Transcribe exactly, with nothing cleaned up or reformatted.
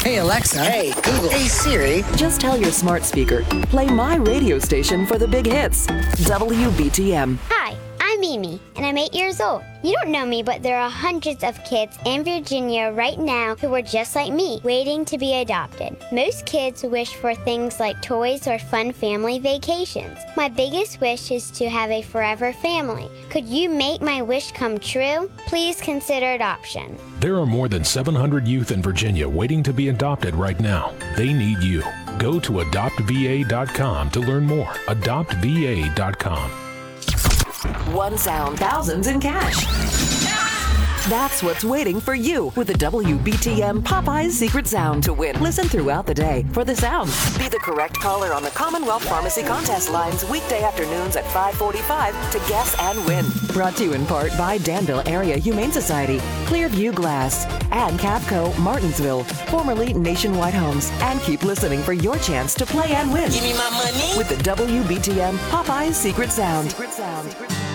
Hey, Alexa. Hey, Google. Hey, Siri. Just tell your smart speaker, play my radio station for the big hits. W B T M. Hi, I'm Mimi, and I'm eight years old. You don't know me, but there are hundreds of kids in Virginia right now who are just like me, waiting to be adopted. Most kids wish for things like toys or fun family vacations. My biggest wish is to have a forever family. Could you make my wish come true? Please consider adoption. There are more than seven hundred youth in Virginia waiting to be adopted right now. They need you. Go to adopt v a dot com to learn more. adopt v a dot com. One sound, thousands in cash. That's what's waiting for you with the W B T M Popeyes Secret Sound to win. Listen throughout the day for the sound. Be the correct caller on the Commonwealth Pharmacy contest lines weekday afternoons at five forty-five to guess and win. Brought to you in part by Danville Area Humane Society, Clearview Glass, and Capco Martinsville, formerly Nationwide Homes. And keep listening for your chance to play and win. Give me my money. With the W B T M Popeyes Secret Sound. Secret Sound.